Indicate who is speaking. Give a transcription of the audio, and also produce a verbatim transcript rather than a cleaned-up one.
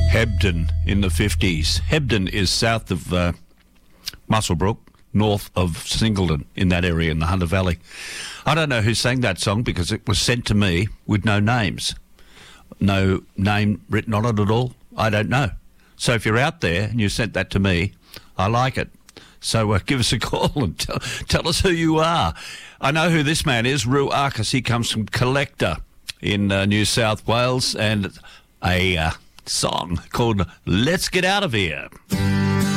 Speaker 1: Hebden in the fifties. Hebden is south of uh, Muswellbrook, north of Singleton, in that area in the Hunter Valley. I don't know who sang that song because it was sent to me with no names. No name written on it at all. I don't know. So if you're out there and you sent that to me, I like it. So uh, give us a call and tell, tell us who you are. I know who this man is, Roo Arcus. He comes from Collector in uh, New South Wales, and a uh, song called Let's Get Out of Here.